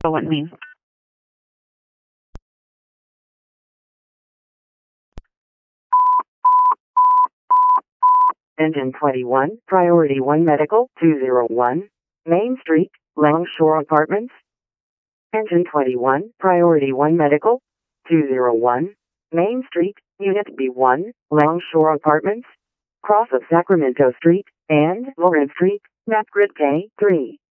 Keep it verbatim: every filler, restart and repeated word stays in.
what it means. Engine twenty-one, Priority one Medical, two oh one, Main Street, Longshore Apartments. Engine twenty-one, Priority one Medical, two oh one, Main Street, Unit B one, Longshore Apartments, cross of Sacramento Street and Lawrence Street, map grid K three.